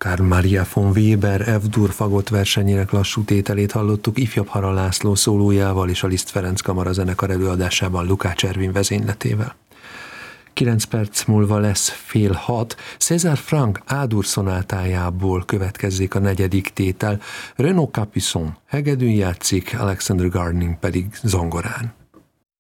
Karl Maria von Weber F-dur fagott versenyének lassú tételét hallottuk Ifjabb Hara László szólójával és a Liszt Ferenc Kamara zenekar előadásában Lukács Ervin vezényletével. 9 perc múlva lesz 5:30, César Franck A-dur szonátájából következzék a negyedik tétel, Renaud Capuçon hegedűn játszik, Alexander Gardner pedig zongorán.